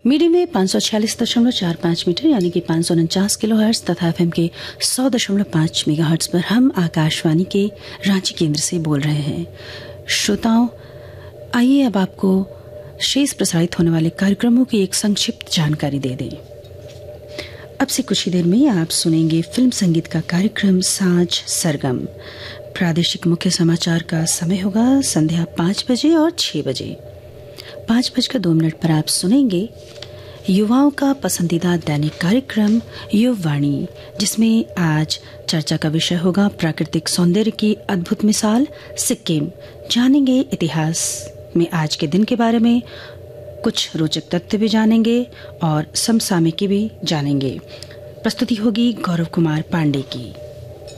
Medium में 546.45 metre यानी कि 549 किलोहर्ट्ज तथा एफएम के 100.5 मेगाहर्ट्ज पर हम आकाशवाणी के रांची केंद्र से बोल रहे हैं। श्रोताओं, आइए अब आपको शेष प्रसारित होने वाले कार्यक्रमों की एक संक्षिप्त जानकारी दे दें। अब से कुछ ही देर में आप सुनेंगे फिल्म संगीत का कार्यक्रम साँझ सरगम। प्रादेशिक मुख्य समाचार का समय होगा संध्या 5 बजे और 6 बजे। 5:02 पर आप सुनेंगे युवाओं का पसंदीदा दैनिक कार्यक्रम युववाणी, जिसमें आज चर्चा का विषय होगा प्राकृतिक सौंदर्य की अद्भुत मिसाल सिक्किम। जानेंगे इतिहास में आज के दिन के बारे में, कुछ रोचक तथ्य भी जानेंगे और समसामयिकी भी जानेंगे। प्रस्तुति होगी गौरव कुमार पांडे की।